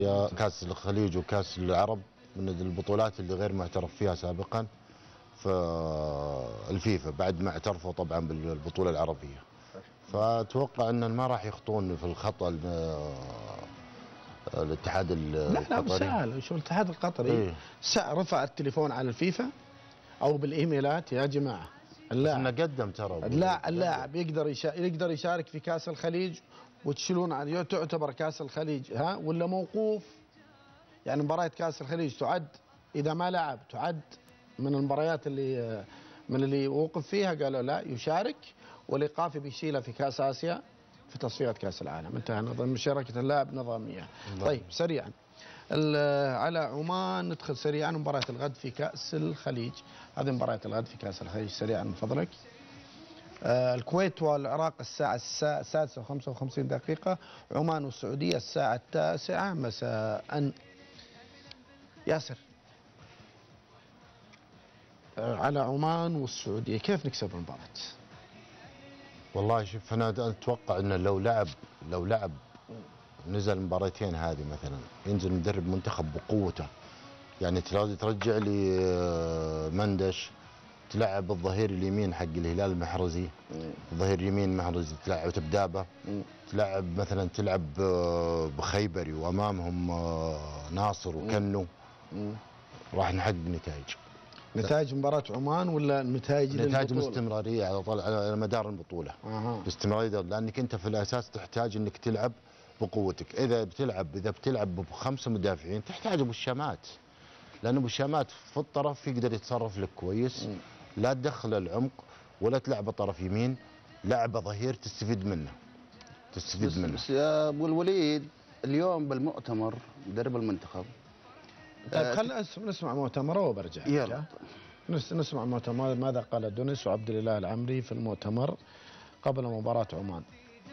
يا كاس الخليج وكاس العرب من البطولات اللي غير معترف فيها سابقا في الفيفا بعد ما اعترفوا طبعا بالبطولة العربية. فاتوقع ان ما راح يخطون في الخطأ الاتحاد لا سهل. شو الاتحاد القطري إيه؟ رفع التليفون على الفيفا او بالايميلات يا جماعه اللاعب قدم ترى اللاعب يقدر يشارك في كاس الخليج وتشيلون عنه، تعتبر كاس الخليج ولا موقوف. يعني مباريات كاس الخليج تعد اذا ما لعب تعد من المباريات اللي وقف فيها. قالوا لا يشارك، والايقاف بيشيله في كاس اسيا في تصفيات كاس العالم. انتهى نظام مشاركه اللاعب نظاميه. طيب سريعا على عمان ندخل سريعا مباراة الغد في كأس الخليج. هذه مباراة الغد في كأس الخليج سريعا من فضلك. الكويت والعراق الساعة 6:55. عمان والسعودية الساعة 9 مساء. ياسر، على عمان والسعودية كيف نكسب المباراة؟ والله شوف انا اتوقع انه لو لعب نزل المباراتين هذه مثلا ينزل مدرب منتخب بقوته. يعني ترجع لي مندش، تلعب الظهير اليمين حق الهلال المحرزي، الظهير اليمين محرزي تلعب تبدابه، تلعب بخيبري وامامهم ناصر وكنو، راح نحقق نتائج مباراة عمان ولا نتائج استمرارية على مدار البطولة. باستمرارية، لأنك أنت في الأساس تحتاج أنك تلعب بقوتك. إذا بتلعب بخمسة مدافعين تحتاج أبو الشامات، لأن أبو الشامات في الطرف يقدر يتصرف لك كويس. لا تدخل العمق ولا تلعب طرف يمين، لعبة ظهير تستفيد منه. بس يا أبو الوليد اليوم بالمؤتمر مدرب المنتخب. طيب خلينا نسمع مؤتمره وبرجع. يلا نسمع مؤتمر ماذا قال دونيس وعبد الاله العمري في المؤتمر قبل مباراة عمان.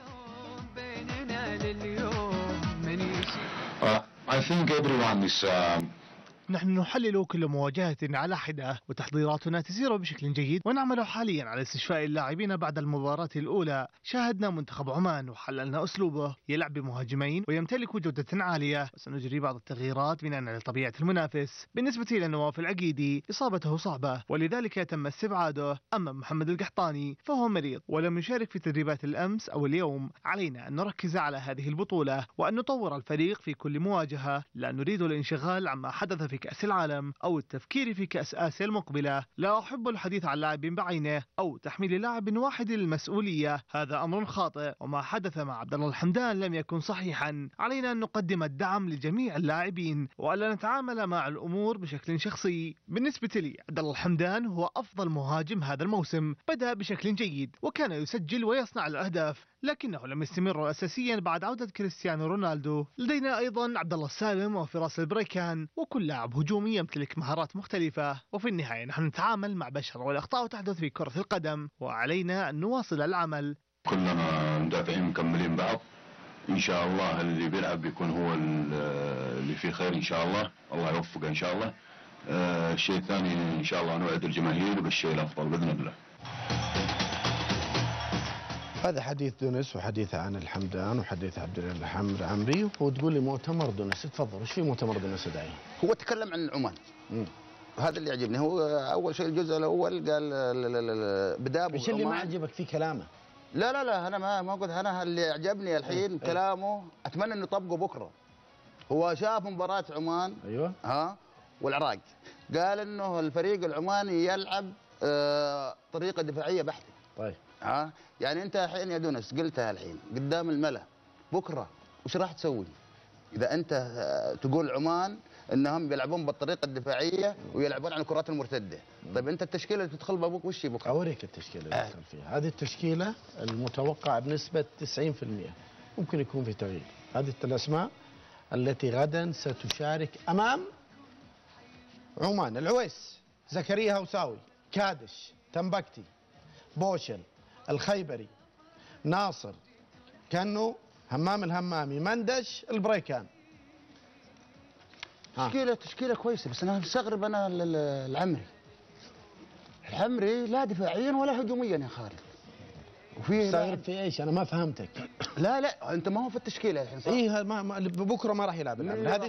I think everyone is نحن نحلل كل مواجهة على حدة، وتحضيراتنا تسير بشكل جيد، ونعمل حاليا على استشفاء اللاعبين بعد المباراة الأولى. شاهدنا منتخب عمان وحللنا أسلوبه، يلعب بمهاجمين ويمتلك جودة عالية، وسنجري بعض التغييرات بناء على طبيعة المنافس. بالنسبة إلى نواف العقيدي إصابته صعبة ولذلك تم استبعاده. أما محمد القحطاني فهو مريض ولم يشارك في تدريبات الأمس أو اليوم. علينا أن نركز على هذه البطولة وأن نطور الفريق في كل مواجهة، لا نريد الانشغال عما حدث في كأس العالم أو التفكير في كأس آسيا المقبلة. لا أحب الحديث عن لاعب بعينه أو تحميل لاعب واحد المسؤولية، هذا أمر خاطئ، وما حدث مع عبد الله الحمدان لم يكن صحيحا. علينا أن نقدم الدعم لجميع اللاعبين وألا نتعامل مع الأمور بشكل شخصي. بالنسبة لي عبد الله الحمدان هو أفضل مهاجم هذا الموسم، بدأ بشكل جيد وكان يسجل ويصنع الأهداف، لكنه لم يستمر أساسيا بعد عودة كريستيانو رونالدو. لدينا أيضا عبد الله السالم وفراس البريكان، وكل لاعب هجومي يمتلك مهارات مختلفة، وفي النهاية نحن نتعامل مع بشر والأخطاء تحدث في كرة القدم وعلينا أن نواصل العمل. كلنا مدافعين مكملين بعض إن شاء الله. اللي بيلعب بيكون هو اللي فيه خير إن شاء الله، الله يوفقه إن شاء الله. الشيء الثاني إن شاء الله نوعد الجماهير بالشيء الأفضل بإذن الله. هذا حديث دونيس وحديثه عن الحمدان وحديث عبد الاله العمري. وتقول لي مؤتمر دونيس، تفضل ايش في مؤتمر دونيس داعي؟ هو تكلم عن عمان. هذا اللي يعجبني. هو اول شيء الجزء الاول قال بداب. ايش اللي ما عجبك في كلامه؟ لا انا ما قلت. انا اللي يعجبني الحين كلامه، اتمنى انه يطبقه بكره. هو شاف مباراة عمان ايوه والعراق، قال انه الفريق العماني يلعب طريقة دفاعية بحتة. طيب يعني انت الحين يا دونس قلتها الحين قدام الملأ، بكره وش راح تسوي؟ اذا انت تقول عمان انهم بيلعبون بالطريقه الدفاعيه ويلعبون على الكرات المرتده، طيب انت التشكيله اللي تدخل بها وش بكره؟ اوريك التشكيله اللي تدخل فيها. هذه التشكيله المتوقعه بنسبه 90%، ممكن يكون في تغيير. هذه الاسماء التي غدا ستشارك امام عمان: العويس، زكريا هوساوي، كادش، تنبكتي، بوشل، الخيبري، ناصر، كنو، همام الهمامي، مندش، البريكان. تشكيله كويسه، بس انا مستغرب انا العمري لا دفاعيا ولا هجوميا يا خالد. وفي مستغرب في ايش؟ انا ما فهمتك. لا انت ما هو في التشكيله الحين صح؟ ايه بكره ما راح يلعب اللاعب.